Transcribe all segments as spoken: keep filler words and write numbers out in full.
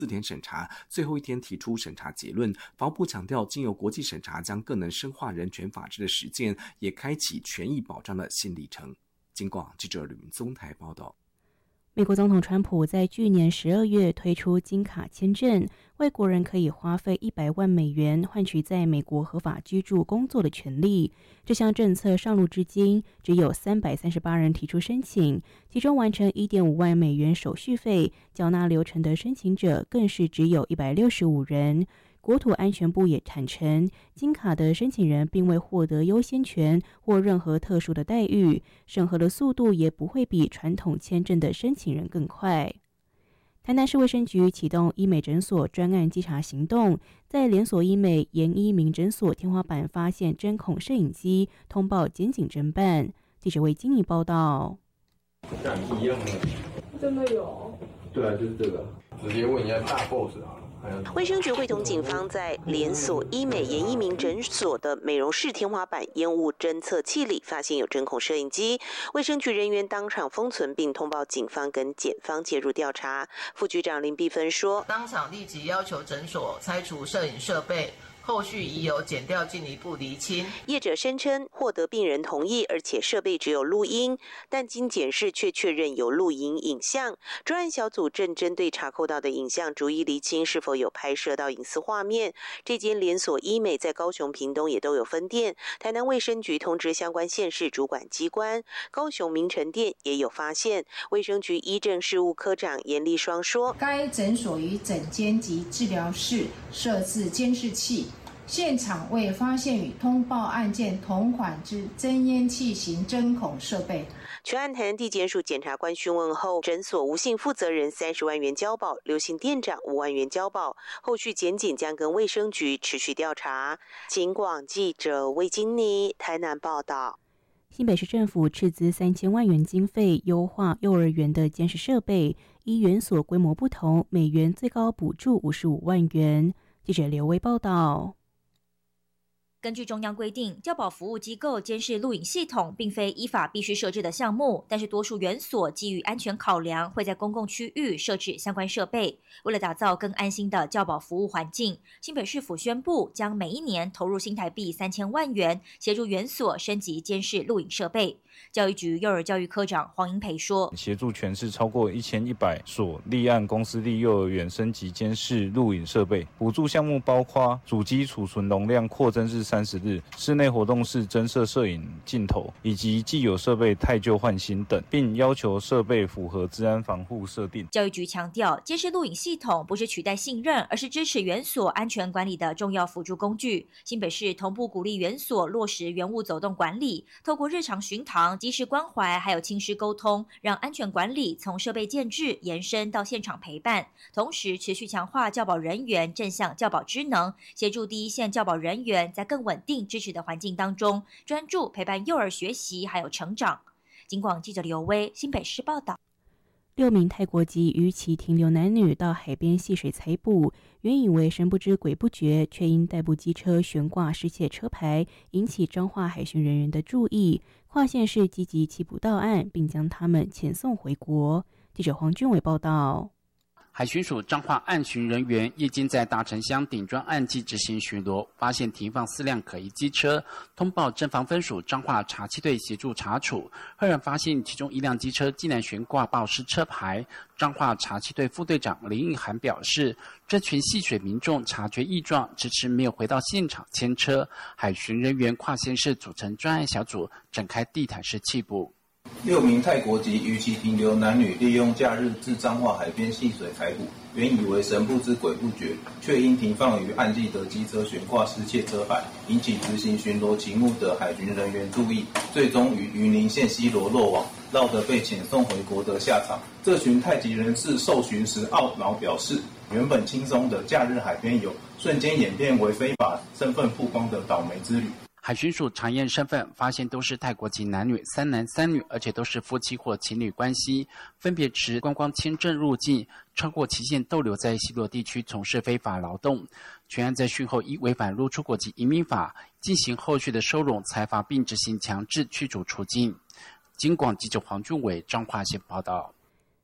四天审查，最后一天提出审查结论。法务部强调，经由国际审查将更能深化人权法治的实践，也开启权益保障的新里程。警广记者吕明宗台报道。 美国总统川普在去年十二月推出金卡签证，外国人可以花费一百万美元换取在美国合法居住工作的权利。这项政策上路至今，只有三百三十八人提出申请，其中完成 一点五万美元手续费缴纳流程的申请者更是只有一百六十五人。国土安全部也坦承，金卡的申请人并未获得优先权或任何特殊的待遇，审核的速度也不会比传统签证的申请人更快。台南市卫生局启动医美诊所专案稽查行动，在连锁医美研医名诊所天花板发现针孔摄影机，通报检警侦办。记者为金怡报道。 感一样的， 真的有？ 对啊，就是这个。直接问一下大 boss 啊。 卫生局会同警方在连锁医美研医名诊所的美容室天花板烟雾侦测器里发现有针孔摄影机，卫生局人员当场封存并通报警方跟检方介入调查。副局长林碧芬说， 当场立即要求诊所拆除摄影设备，后续已有检调进一步厘清。 业者声称获得病人同意，而且设备只有录音，但经检视却确认有录影影像。专案小组正针对查扣到的影像逐一厘清是否有拍摄到隐私画面。这间连锁医美在高雄、屏东也都有分店。台南卫生局通知相关县市主管机关，高雄明诚店也有发现。卫生局医政事务科长严立双说， 该诊所于诊间及治疗室设置监视器，现场未发现与通报案件同款之真烟器型针孔设备。 全案台南地检署检察官讯问后，诊所吴姓负责人三十万元交保，刘姓店长五万元交保。后续检警将跟卫生局持续调查。警广记者魏金妮台南报道。 新北市政府斥资三千万元经费优化幼儿园的监视设备，依园所规模不同，每园最高补助五十五万元。记者刘威报道。 根据中央规定，教保服务机构监视录影系统并非依法必须设置的项目，但是多数园所基于安全考量，会在公共区域设置相关设备。为了打造更安心的教保服务环境，新北市府宣布将每一年投入新台币三千万元，协助园所升级监视录影设备。教育局幼儿教育科长黄英培说， 协助全市超过一千一百所立案公私立幼儿园升级监视录影设备，补助项目包括主机储存容量扩增至三十日、室内活动室增设摄影镜头，以及既有设备汰旧换新等，并要求设备符合治安防护设定。 教育局强调，监视录影系统不是取代信任，而是支持园所安全管理的重要辅助工具。新北市同步鼓励园所落实园务走动管理，透过日常巡堂、及时关怀，还有亲师沟通，让安全管理从设备建制延伸到现场陪伴。同时，持续强化教保人员正向教保职能，协助第一线教保人员在更稳定支持的环境当中，专注陪伴幼儿学习还有成长。警广记者刘威新北市报道。 六名泰国籍逾期停留男女到海边戏水采捕，原以为神不知鬼不觉，却因代步机车悬挂失窃车牌，引起彰化海巡人员的注意，跨县市积极缉捕到案，并将他们遣送回国。记者黄俊伟报道。 海巡署彰化岸巡人员夜间在大城乡顶庄岸际执行巡逻，发现停放四辆可疑机车，通报侦防分署彰化查缉队协助查处。赫然发现其中一辆机车竟然悬挂报失车牌。彰化查缉队副队长林义涵表示，这群戏水民众察觉异状，迟迟没有回到现场牵车。海巡人员跨县市组成专案小组，展开地毯式缉捕。 六名泰国籍逾期停留男女利用假日至彰化海边戏水采捕，原以为神不知鬼不觉，却因停放于岸际的机车悬挂失窃车牌，引起执行巡逻勤务的海巡人员注意，最终于云林县西螺落网，绕得被遣送回国的下场。这群泰籍人士受询时懊恼表示，原本轻松的假日海边游，瞬间演变为非法身份曝光的倒霉之旅。 海巡署查验身份，发现都是泰国籍男女，三男三女，而且都是夫妻或情侣关系，分别持观光签证入境，超过期限逗留在西螺地区从事非法劳动。全案在讯后依违反入出国及移民法进行后续的收容、裁罚，并执行强制驱逐出境。警广记者黄俊伟彰化县报道。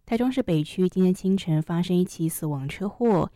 台中市北区今天清晨发生一起死亡车祸，